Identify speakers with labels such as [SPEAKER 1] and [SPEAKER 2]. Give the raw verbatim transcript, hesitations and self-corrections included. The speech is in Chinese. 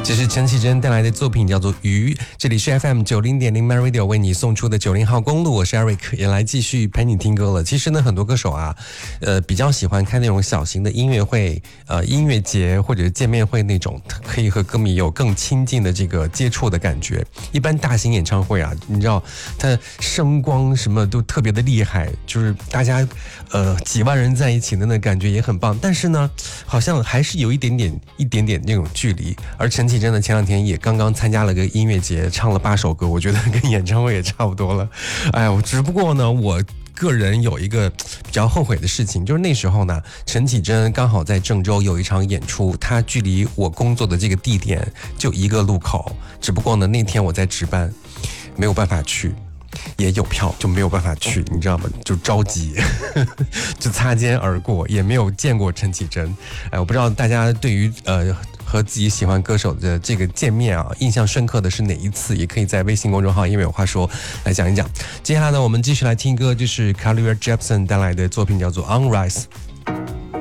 [SPEAKER 1] 这是陈绮贞带来的作品，叫做《鱼》。这里是 F M 九零点零 My Radio 为你送出的九零号公路，我是 Eric， 也来继续陪你听歌了。其实呢，很多歌手啊，呃，比较喜欢开那种小型的音乐会、呃音乐节或者是见面会那种，可以和歌迷有更亲近的这个接触的感觉。一般大型演唱会啊，你知道，它声光什么都特别的厉害，就是大家呃几万人在一起的那感觉也很棒。但是呢，好像还是有一点点、一点点那种距离。而陈绮贞呢，前两天也刚刚参加了个音乐节，唱了八首歌，我觉得跟演唱会也差不多了。哎呀，只不过呢，我个人有一个比较后悔的事情，就是那时候呢，陈绮贞刚好在郑州有一场演出，她距离我工作的这个地点就一个路口，只不过呢，那天我在值班，没有办法去。也有票就没有办法去，你知道吗？就着急，就擦肩而过，也没有见过陈绮贞。哎，我不知道大家对于呃和自己喜欢歌手的这个见面啊，印象深刻的是哪一次？也可以在微信公众号“因为有话说”来讲一讲。接下来呢，我们继续来听歌，就是 Carly Rae Jepsen 带来的作品，叫做《On Rise》。